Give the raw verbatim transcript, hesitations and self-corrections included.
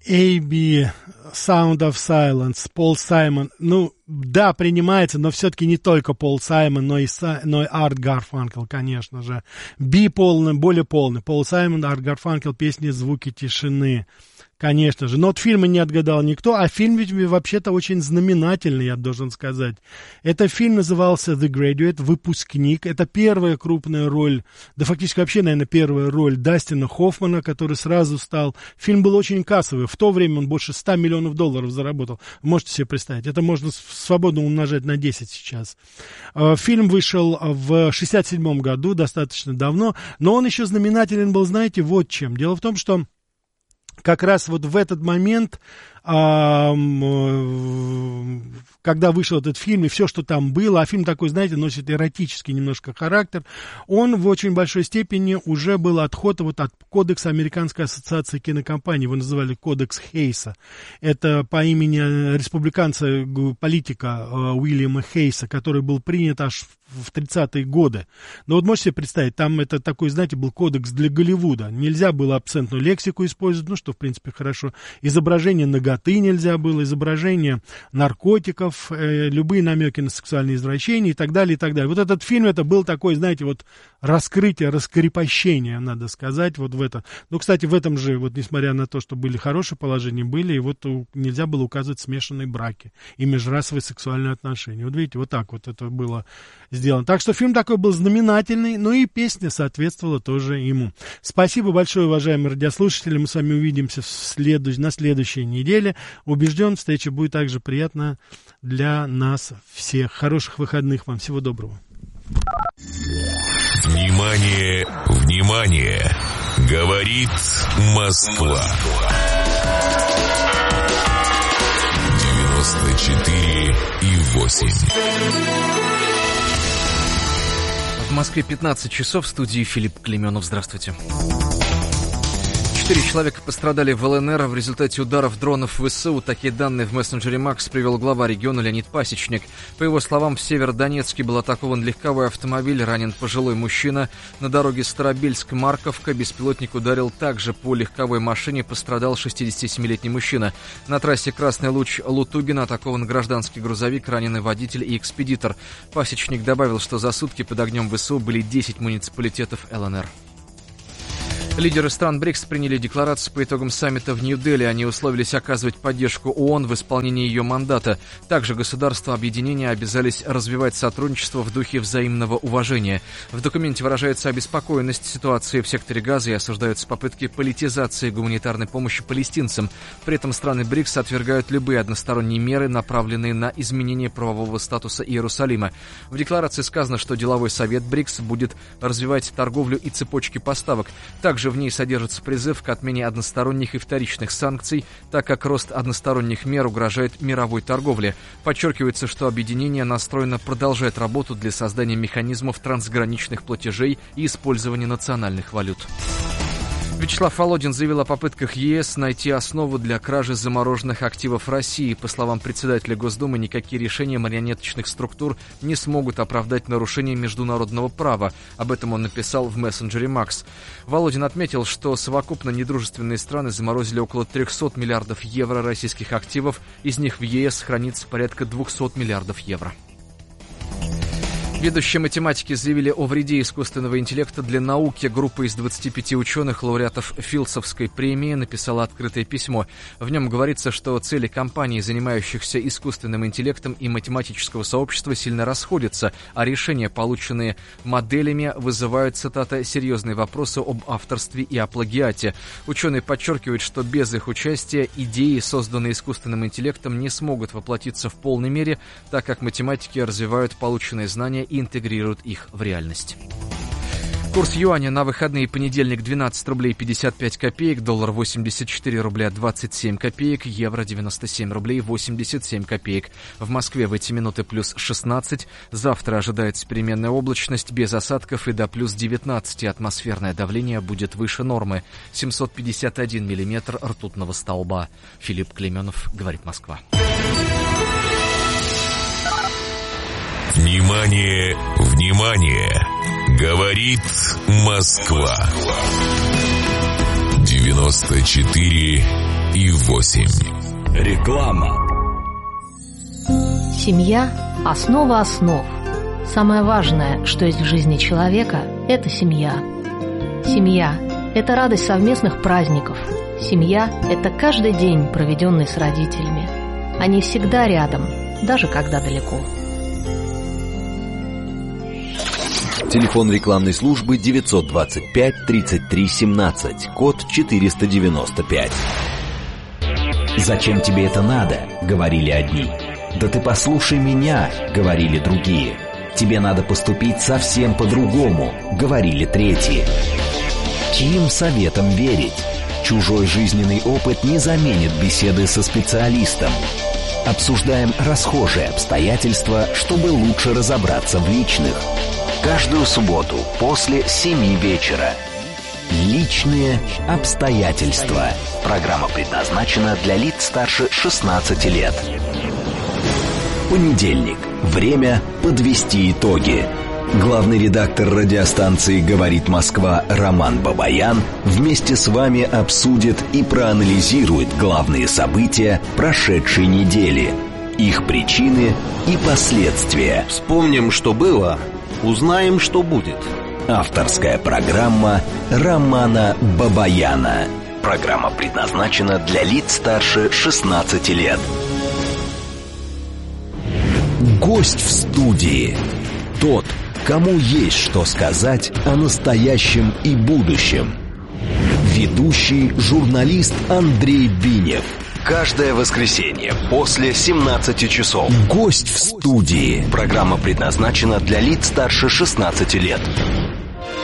эй би, Sound of Silence, Пол Саймон. Ну, да, принимается, но все-таки не только Пол Саймон, но и, но и Арт Гарфанкел, конечно же. Би полный, более полный. Пол Саймон, Арт Гарфанкел, песни «Звуки тишины». Конечно же. Но от фильма не отгадал никто, а фильм ведь вообще-то очень знаменательный, я должен сказать. Этот фильм назывался «The Graduate», «Выпускник». Это первая крупная роль, да фактически вообще, наверное, первая роль Дастина Хоффмана, который сразу стал... Фильм был очень кассовый. В то время он больше ста миллионов долларов заработал. Можете себе представить. Это можно свободно умножать на десять сейчас. Фильм вышел в шестьдесят седьмом году, достаточно давно, но он еще знаменателен был, знаете, вот чем. Дело в том, что как раз вот в этот момент, когда вышел этот фильм, и все, что там было, а фильм такой, знаете, носит эротический немножко характер, он в очень большой степени уже был отход вот от кодекса Американской ассоциации кинокомпаний, его называли кодекс Хейса. Это по имени республиканца, политика Уильяма Хейса, который был принят аж в тридцатые годы. Но вот можете себе представить, там это такой, знаете, был кодекс для Голливуда. Нельзя было абсентную лексику использовать, ну что, в принципе, хорошо. Изображение наготы нельзя было, изображение наркотиков, э, любые намеки на сексуальные извращения и так далее, и так далее. Вот этот фильм, это был такой, знаете, вот раскрытие, раскрепощение, надо сказать, вот в это. Ну, кстати, в этом же, вот несмотря на то, что были хорошие положения, были, и вот нельзя было указывать смешанные браки и межрасовые сексуальные отношения. Вот видите, вот так вот это было сделано. Так что фильм такой был знаменательный, ну и песня соответствовала тоже ему. Спасибо большое, уважаемые радиослушатели. Мы с вами увидимся в следующ... на следующей неделе. Убежден, встреча будет также приятна для нас всех. Хороших выходных вам. Всего доброго. Внимание, внимание! Говорит Москва. девяносто четыре и восемь. В Москве пятнадцать часов, в студии Филипп Клейменов. Здравствуйте. Четыре человека пострадали в ЛНР в результате ударов дронов ВСУ. Такие данные в мессенджере Макс привел глава региона Леонид Пасечник. По его словам, в Северодонецке был атакован легковой автомобиль, ранен пожилой мужчина. На дороге Старобельск-Марковка беспилотник ударил также по легковой машине, пострадал шестидесятисемилетний мужчина. На трассе Красный Луч-Лутугина атакован гражданский грузовик, раненый водитель и экспедитор. Пасечник добавил, что за сутки под огнем ВСУ были десять муниципалитетов ЛНР. Лидеры стран БРИКС приняли декларацию по итогам саммита в Нью-Дели. Они условились оказывать поддержку ООН в исполнении ее мандата. Также государства объединения обязались развивать сотрудничество в духе взаимного уважения. В документе выражается обеспокоенность ситуацией в секторе Газа и осуждаются попытки политизации гуманитарной помощи палестинцам. При этом страны БРИКС отвергают любые односторонние меры, направленные на изменение правового статуса Иерусалима. В декларации сказано, что деловой совет БРИКС будет развивать торговлю и цепочки поставок. Также в ней содержится призыв к отмене односторонних и вторичных санкций, так как рост односторонних мер угрожает мировой торговле. Подчеркивается, что объединение настроено продолжать работу для создания механизмов трансграничных платежей и использования национальных валют. Вячеслав Володин заявил о попытках ЕС найти основу для кражи замороженных активов России. По словам председателя Госдумы, никакие решения марионеточных структур не смогут оправдать нарушение международного права. Об этом он написал в мессенджере Макс. Володин отметил, что совокупно недружественные страны заморозили около трехсот миллиардов евро российских активов. Из них в ЕС хранится порядка двухсот миллиардов евро. Ведущие математики заявили о вреде искусственного интеллекта для науки. Группа из двадцати пяти ученых, лауреатов Филдсовской премии, написала открытое письмо. В нем говорится, что цели компаний, занимающихся искусственным интеллектом, и математического сообщества сильно расходятся, а решения, полученные моделями, вызывают, цитата, «серьезные вопросы об авторстве и о плагиате». Ученые подчеркивают, что без их участия идеи, созданные искусственным интеллектом, не смогут воплотиться в полной мере, так как математики развивают полученные знания и интегрируют их в реальность. Курс юаня на выходные: понедельник двенадцать рублей пятьдесят пять копеек, доллар восемьдесят четыре рубля двадцать семь копеек, евро девяносто семь рублей восемьдесят семь копеек. В Москве в эти минуты плюс шестнадцать. Завтра ожидается переменная облачность без осадков и до плюс девятнадцать. Атмосферное давление будет выше нормы. семьсот пятьдесят один миллиметр ртутного столба. Филипп Клейменов, говорит Москва. Внимание, внимание! Говорит Москва. девяносто четыре и восемь. Реклама. Семья – основа основ. Самое важное, что есть в жизни человека – это семья. Семья – это радость совместных праздников. Семья – это каждый день, проведенный с родителями. Они всегда рядом, даже когда далеко. Телефон рекламной службы девятьсот двадцать пять тридцать три семнадцать, код четыреста девяносто пять. «Зачем тебе это надо?» — говорили одни. «Да ты послушай меня!» — говорили другие. «Тебе надо поступить совсем по-другому!» — говорили третьи. Чьим советам верить? Чужой жизненный опыт не заменит беседы со специалистом. Обсуждаем расхожие обстоятельства, чтобы лучше разобраться в личных. Каждую субботу после семи вечера. Личные обстоятельства. Программа предназначена для лиц старше шестнадцати лет. Понедельник. Время подвести итоги. Главный редактор радиостанции «Говорит Москва» Роман Бабаян вместе с вами обсудит и проанализирует главные события прошедшей недели, их причины и последствия. Вспомним, что было, узнаем, что будет. Авторская программа Романа Бабаяна. Программа предназначена для лиц старше шестнадцати лет. Гость в студии. Тот, кому есть что сказать о настоящем и будущем. Ведущий журналист Андрей Бинев. Каждое воскресенье после семнадцати часов. Гость в студии. Программа предназначена для лиц старше шестнадцати лет.